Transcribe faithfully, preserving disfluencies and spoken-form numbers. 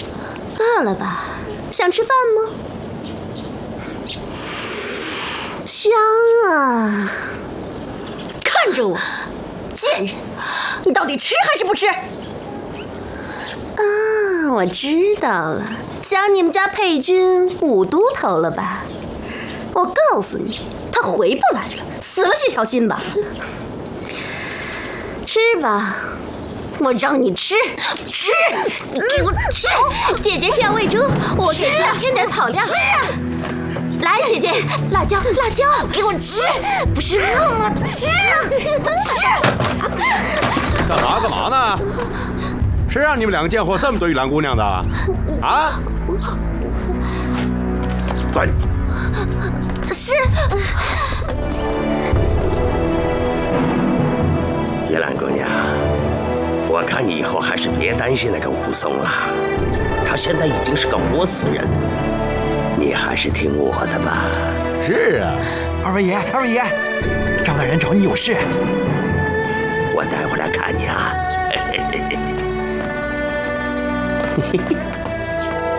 饿了吧？想吃饭吗？香啊！看着我，贱人，你到底吃还是不吃？啊，我知道了，想你们家佩君五都头了吧？我告诉你，他回不来了，死了这条心吧。吃吧。我让你吃，吃，你给我吃！姐姐是要喂猪，我给猪添点草料。吃啊！来，姐姐，辣椒，辣椒，给我吃！不是饿吗？吃啊！吃！ 干啥干嘛呢？谁让你们两个贱货这么得意蓝姑娘的？啊！滚！ 是。 叶兰姑娘。我看你以后还是别担心那个武松了，他现在已经是个活死人，你还是听我的吧。 是啊， 二位爷，二位爷，赵大人找你有事。 我待会儿来看你啊。嘿嘿嘿嘿。